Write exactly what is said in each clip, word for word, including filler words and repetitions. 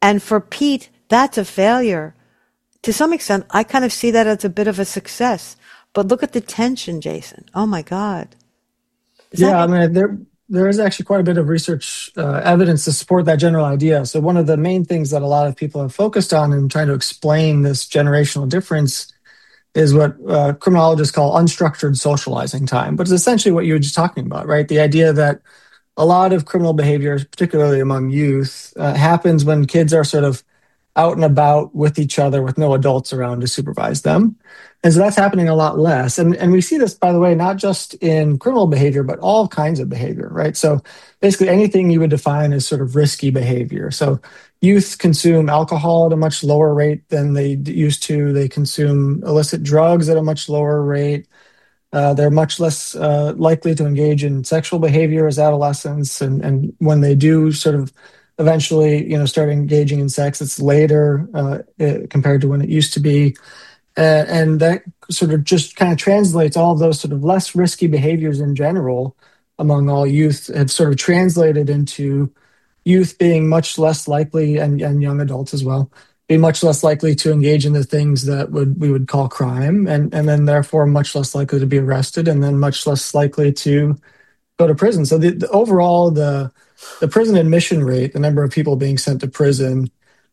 And for Pete, that's a failure. To some extent, I kind of see that as a bit of a success. But look at the tension, Jason. Oh my God. Does yeah, that make- I mean, there there is actually quite a bit of research uh, evidence to support that general idea. So one of the main things that a lot of people have focused on in trying to explain this generational difference is what uh, criminologists call unstructured socializing time, but it's essentially what you were just talking about, right? The idea that a lot of criminal behavior, particularly among youth, uh, happens when kids are sort of out and about with each other with no adults around to supervise them. And so that's happening a lot less. And, and we see this, by the way, not just in criminal behavior, but all kinds of behavior, right? So basically anything you would define as sort of risky behavior. So youth consume alcohol at a much lower rate than they used to. They consume illicit drugs at a much lower rate. Uh, they're much less uh, likely to engage in sexual behavior as adolescents. And, and when they do sort of eventually, you know, start engaging in sex, it's later uh, it, compared to when it used to be. Uh, and that sort of just kind of translates all of those sort of less risky behaviors in general among all youth have sort of translated into youth being much less likely, and, and young adults as well, be much less likely to engage in the things that would we would call crime, and, and then therefore much less likely to be arrested, and then much less likely to go to prison. So the, the overall, the the prison admission rate, the number of people being sent to prison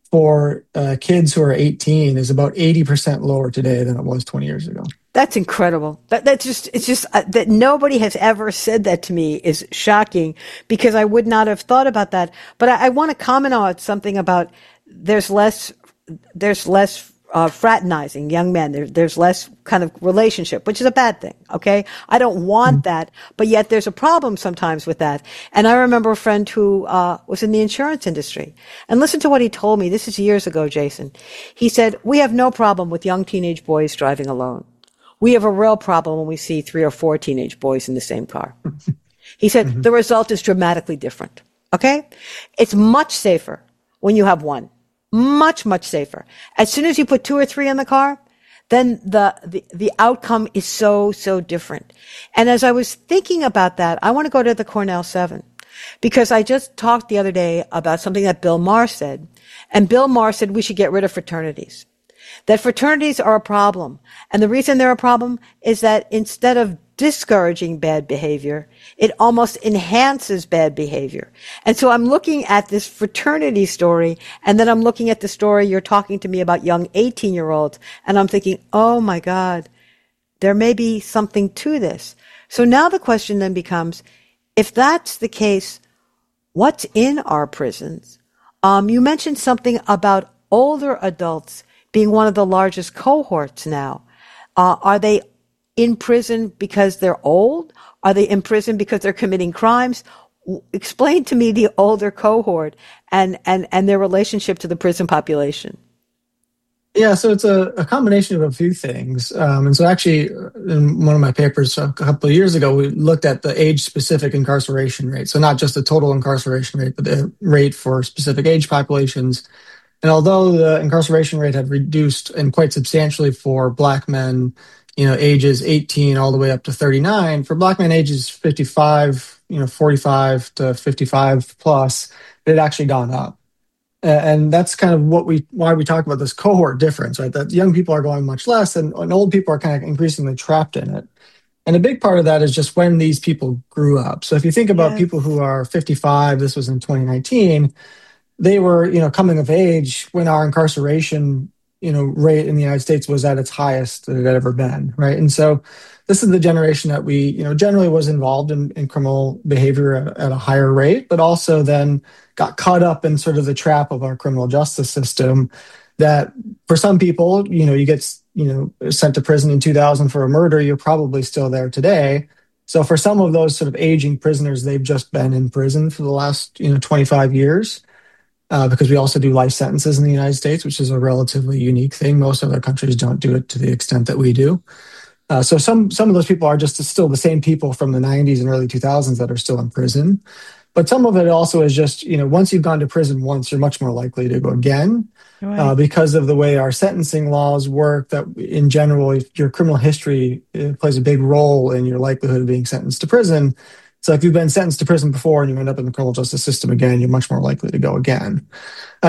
for uh, kids who are eighteen is about eighty percent lower today than it was twenty years ago. That's incredible. That that's just it's just uh, that nobody has ever said that to me is shocking, because I would not have thought about that. But I, I want to comment on something about there's less there's less uh, fraternizing young men. There, there's less kind of relationship, which is a bad thing. Okay, I don't want mm-hmm. that, but yet there's a problem sometimes with that. And I remember a friend who uh, was in the insurance industry, and listen to what he told me. This is years ago, Jason. He said, "We have no problem with young teenage boys driving alone. We have a real problem when we see three or four teenage boys in the same car." He said, mm-hmm. the result is dramatically different. Okay? It's much safer when you have one. Much, much safer. As soon as you put two or three in the car, then the, the, the outcome is so, so different. And as I was thinking about that, I want to go to the Cornell Seven, because I just talked the other day about something that Bill Maher said. And Bill Maher said we should get rid of fraternities. That fraternities are a problem. And the reason they're a problem is that instead of discouraging bad behavior, it almost enhances bad behavior. And so I'm looking at this fraternity story, and then I'm looking at the story you're talking to me about young eighteen-year-olds, and I'm thinking, oh my God, there may be something to this. So now the question then becomes, if that's the case, what's in our prisons? Um, you mentioned something about older adults being one of the largest cohorts now. Uh, are they in prison because they're old? Are they in prison because they're committing crimes? Explain to me the older cohort and, and, and their relationship to the prison population. Yeah, so it's a, a combination of a few things. Um, and so actually, in one of my papers a couple of years ago, we looked at the age-specific incarceration rate. So not just the total incarceration rate, but the rate for specific age populations. And although the incarceration rate had reduced and quite substantially for Black men, you know, ages eighteen all the way up to thirty-nine, for Black men ages fifty-five, you know, forty-five to fifty-five plus, it had actually gone up. And that's kind of what we why we talk about this cohort difference, right? That young people are going much less, and, and old people are kind of increasingly trapped in it. And a big part of that is just when these people grew up. So if you think about yes. people who are fifty-five, this was in twenty nineteen, they were, you know, coming of age when our incarceration, you know, rate in the United States was at its highest that it had ever been, right? And so this is the generation that we, you know, generally was involved in, in criminal behavior at, at a higher rate, but also then got caught up in sort of the trap of our criminal justice system that for some people, you know, you get, you know, sent to prison in two thousand for a murder, you're probably still there today. So for some of those sort of aging prisoners, they've just been in prison for the last, you know, twenty-five years. Uh, because we also do life sentences in the United States, which is a relatively unique thing. Most other countries don't do it to the extent that we do. Uh, so some some of those people are just still the same people from the nineties and early two thousands that are still in prison. But some of it also is just, you know, once you've gone to prison once, you're much more likely to go again. Right. Uh, because of the way our sentencing laws work, that in general, if your criminal history plays a big role in your likelihood of being sentenced to prison. So if you've been sentenced to prison before and you end up in the criminal justice system again, you're much more likely to go again.